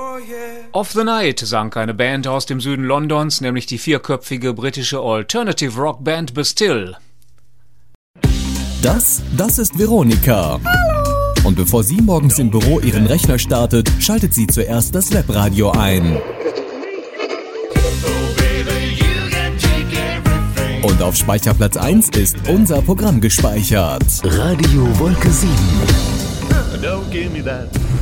Of the Night sang eine Band aus dem Süden Londons, nämlich die vierköpfige britische Alternative Rock Band Bastille. Das ist Veronika. Hallo. Und bevor sie morgens im Büro ihren Rechner startet, schaltet sie zuerst das Webradio ein. Und auf Speicherplatz 1 ist unser Programm gespeichert. Radio Wolke 7. Don't give me that.